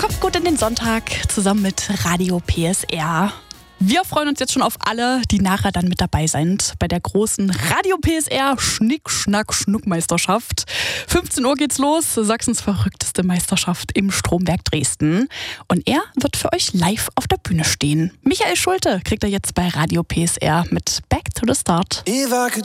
Kommt gut in den Sonntag zusammen mit Radio PSR. Wir freuen uns jetzt schon auf alle, die nachher dann mit dabei sind bei der großen Radio PSR Schnick-Schnack-Schnuck-Meisterschaft. 15 Uhr geht's los, Sachsens verrückteste Meisterschaft im Stromberg Dresden. Und er wird für euch live auf der Bühne stehen. Michael Schulte kriegt er jetzt bei Radio PSR mit Back to the Start. If I could